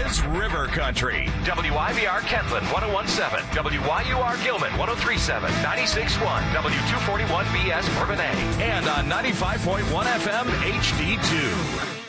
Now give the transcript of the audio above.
is River Country. WIVR Kentland 101.7, WYUR Gilman 103.7, 96.1, W241BS Bourbonnais, and on 95.1 FM HD2.